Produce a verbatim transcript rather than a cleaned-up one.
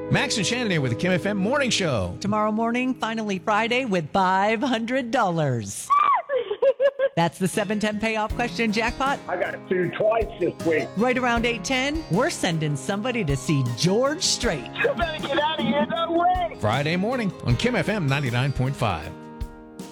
Max and Shannon here with the Kim F M Morning Show. Tomorrow morning, finally Friday, with five hundred dollars. That's the seven ten payoff question jackpot. I got two twice this week. Right around eight ten, we're sending somebody to see George Strait. You better get out of here, no way. Friday morning on Kim F M ninety-nine point five.